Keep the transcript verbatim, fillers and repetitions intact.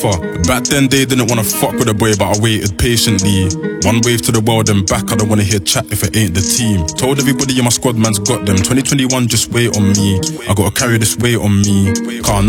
Back then they didn't wanna fuck with a boy, but I waited patiently. One wave to the world and back, I don't wanna hear chat if it ain't the team. Told everybody in my squad man's got them. Twenty twenty-one just wait on me, I gotta carry this weight on me. Can't